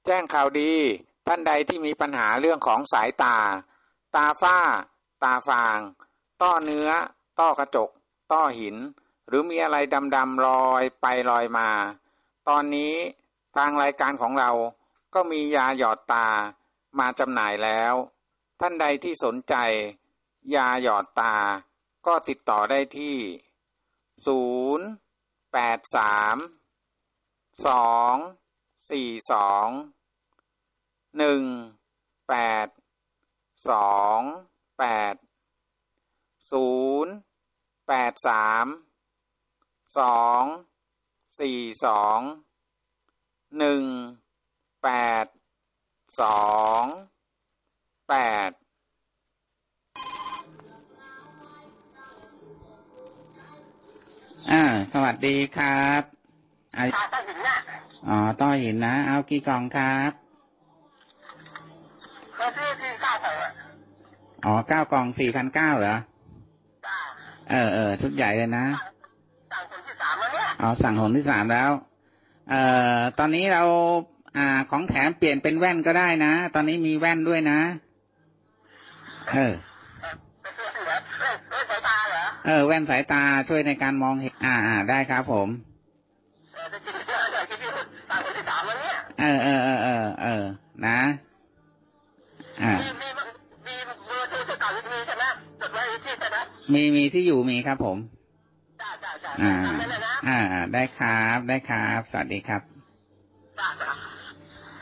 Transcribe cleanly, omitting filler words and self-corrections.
แจ้งข่าวดีท่านใดที่มีปัญหาเรื่องของสายตาตาฝ้าตาฟางต้อเนื้อต้อกระจกต้อหินหรือมีอะไรดำๆลอยไปลอยมาตอนนี้ทางรายการของเราก็มียาหยอดตามาจำหน่ายแล้วท่านใดที่สนใจยาหยอดตาก็ติดต่อได้ที่สวัสดีครับต้อหินนะเอากี่กล่องครับ9 กล่อง 4,900เหรอชุดใหญ่เลยนะสั่งหนที่ 3แล้วตอนนี้เราของแถมเปลี่ยนเป็นแว่นก็ได้นะตอนนี้มีแว่นด้วยนะแว่นสายตาช่วยในการมองเห็นได้ครับผมนะมีที่อยู่มีครับผมได้ครับสวัสดีครับ